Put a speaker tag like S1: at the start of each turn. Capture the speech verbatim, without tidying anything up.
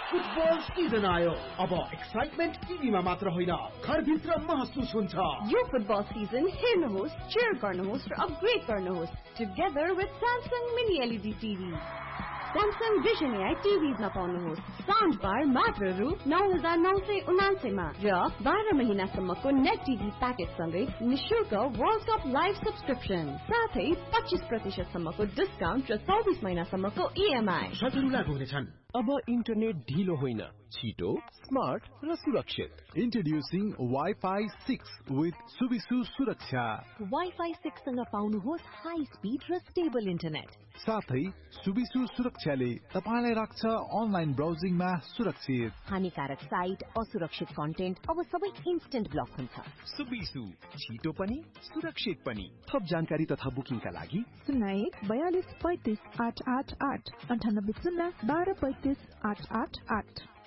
S1: football season आयो अब excitement टिभीमा मात्र होइन घरभित्र महसुस हुन्छ
S2: यो फुटबल सिजन हेर्नुहोस् cheer गर्नुहोस् र अपग्रेड गर्नुहोस् together with Samsung Mini L E D T V Samsung Vision A I T Vs मा पाउनुहोस् साउन्ड बार मात्र रु नौ हजार नौ सय उनान्सय मा र बाह्र महिनासम्मको नेट टिभी प्याकेज सँगै निशुल्क वर्ल्ड कप लाइभ सब्स्क्रिप्सन साथै पच्चीस प्रतिशत सम्मको डिस्काउन्ट र चौबिस महिनासम्मको इएमआई
S1: सजिलो लागू हुनेछन्
S3: अब इन्टरनेट ढिलो होइन छिटो स्मार्ट र सुरक्षित
S4: Introducing Wi-Fi six with Subisu Suraksha
S5: Wi-Fi six सँग पाउनुहोस् हाई स्पिड र स्टेबल इन्टरनेट
S4: साथै सुबिसु सुरक्षाले तपाईलाई राख्छ अनलाइन ब्राउजिङमा सुरक्षित
S5: हानिकारक साइट असुरक्षित कन्टेन्ट अब सबै इन्स्टेन्ट ब्लक हुन्छ
S3: सुबिसु छिटो पनि सुरक्षित पनि थप जानकारी तथा बुकिङका लागि
S6: शून्य एक बयालीस पैंतीस आठ आठ आठ अन्ठानब्बे शून्य बाह्र पैंतीस आठ आठ आठ